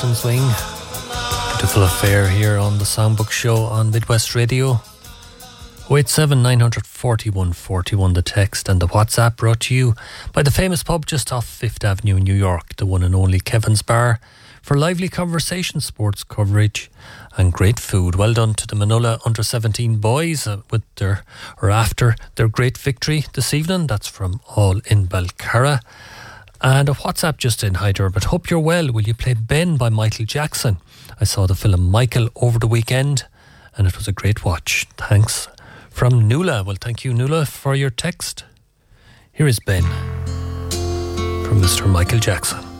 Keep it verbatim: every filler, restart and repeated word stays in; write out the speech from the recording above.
Swing. Beautiful affair here on the Songbook Show on Midwest Radio. oh eight seven, nine four one, four one the text, and the WhatsApp, brought to you by the famous pub just off Fifth Avenue in New York, the one and only Kevin's Bar, for lively conversation, sports coverage and great food. Well done to the Manola under seventeen boys uh, with their, or after their great victory this evening. That's from all in Belcarra. And a WhatsApp just in, hi Dermot, hope you're well. Will you play Ben by Michael Jackson? I saw the film Michael over the weekend and it was a great watch. Thanks. From Nuala. Well, thank you, Nuala, for your text. Here is Ben from Mister Michael Jackson.